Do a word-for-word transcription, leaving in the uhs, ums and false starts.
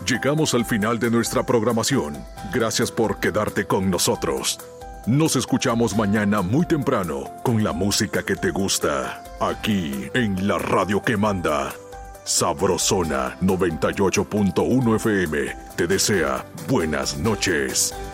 Llegamos al final de nuestra programación. Gracias por quedarte con nosotros. Nos escuchamos mañana muy temprano con la música que te gusta. Aquí en la radio que manda. Sabrosona noventa y ocho punto uno F M te desea buenas noches.